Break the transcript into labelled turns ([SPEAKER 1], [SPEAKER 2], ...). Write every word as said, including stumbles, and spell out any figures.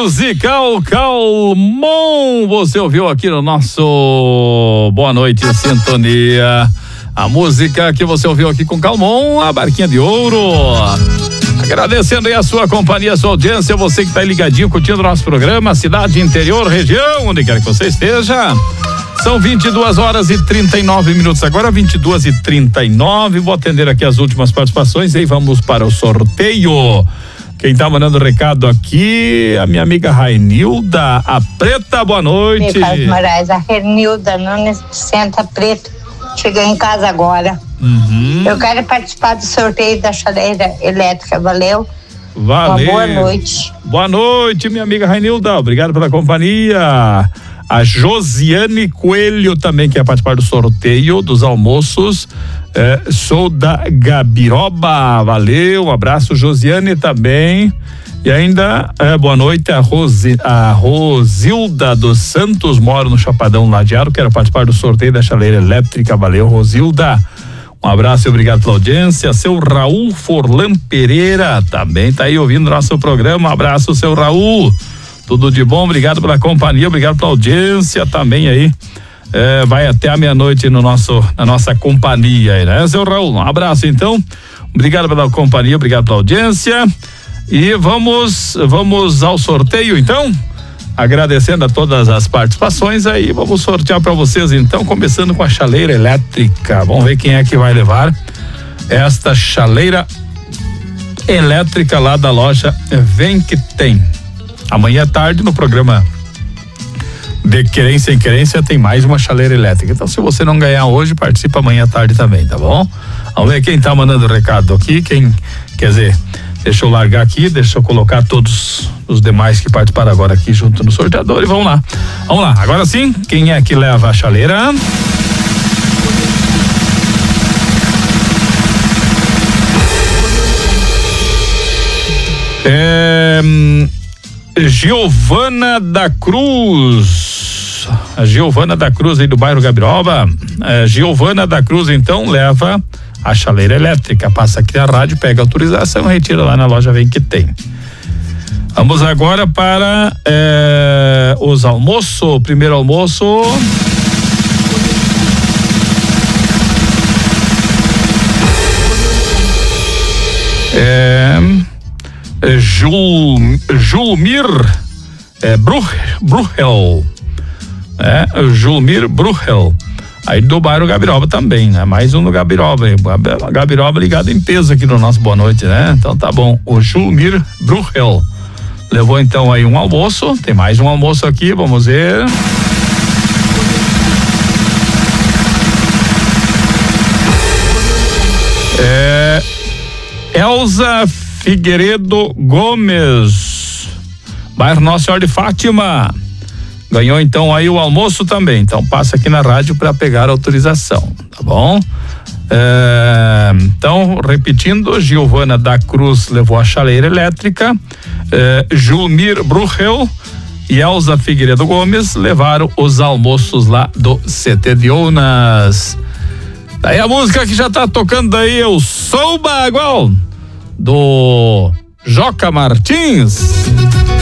[SPEAKER 1] musical Calmon, você ouviu aqui no nosso Boa Noite Sintonia. A música que você ouviu aqui com Calmon, a Barquinha de Ouro. Agradecendo aí a sua companhia, a sua audiência, você que está ligadinho, curtindo o nosso programa, cidade, interior, região, onde quer que você esteja. São vinte e duas horas e trinta e nove minutos, agora vinte e duas e trinta e nove. Vou atender aqui as últimas participações e aí vamos para o sorteio. Quem tá mandando recado aqui, a minha amiga Rainilda, a Preta, boa noite.
[SPEAKER 2] Carlos Moraes, a Rainilda Nunes Senta Preta, chegou em casa agora.
[SPEAKER 1] Uhum.
[SPEAKER 2] Eu quero participar do sorteio da chaleira elétrica, valeu?
[SPEAKER 1] Valeu.
[SPEAKER 2] Uma boa noite.
[SPEAKER 1] Boa noite, minha amiga Rainilda, obrigado pela companhia. A Josiane Coelho também quer participar do sorteio dos almoços. É, sou da Gabiroba, valeu, um abraço, Josiane também. E ainda, é, boa noite, a, Rosi, a Rosilda dos Santos, moro no Chapadão Ladeado, quero participar do sorteio da chaleira elétrica, valeu, Rosilda. Um abraço e obrigado pela audiência. Seu Raul Forlan Pereira também tá aí ouvindo nosso programa, um abraço, seu Raul. Tudo de bom, obrigado pela companhia, obrigado pela audiência também aí. É, vai até a meia-noite no nosso, na nossa companhia aí, né, seu Raul? Um abraço então, obrigado pela companhia, obrigado pela audiência. E vamos, vamos ao sorteio então, agradecendo a todas as participações aí, vamos sortear para vocês então, começando com a chaleira elétrica. Vamos ver quem é que vai levar esta chaleira elétrica lá da loja Vem Que Tem. Amanhã à tarde no programa De Querência em Querência tem mais uma chaleira elétrica. Então, se você não ganhar hoje, participa amanhã à tarde também, tá bom? Vamos ver quem tá mandando recado aqui. Quem, quer dizer, deixa eu largar aqui, deixa eu colocar todos os demais que participaram agora aqui junto no sorteador e vamos lá. Vamos lá, agora sim, quem é que leva a chaleira? É... Giovana da Cruz, a Giovana da Cruz aí do bairro Gabiroba. é, Giovana da Cruz então leva a chaleira elétrica, passa aqui na rádio, pega a autorização, retira lá na loja Vem Que Tem. Vamos agora para é, os almoços, primeiro almoço. É... Jul, Julmir é, Bruch, Bruchel, é, Julmir Bruchel, aí do bairro Gabiroba também, né? Mais um no Gabiroba, Gabiroba ligado em peso aqui no nosso Boa Noite, né? Então tá bom, o Julmir Bruchel levou então aí um almoço, tem mais um almoço aqui, vamos ver. É, Elza Figueiredo Gomes, bairro Nossa Senhora de Fátima, ganhou então aí o almoço também, então passa aqui na rádio para pegar a autorização, tá bom? É, então, repetindo, Giovana da Cruz levou a chaleira elétrica, é, Julmir Bruchel e Elza Figueiredo Gomes levaram os almoços lá do C T de Unas. Daí a música que já tá tocando daí, eu sou bagual, do Joca Martins.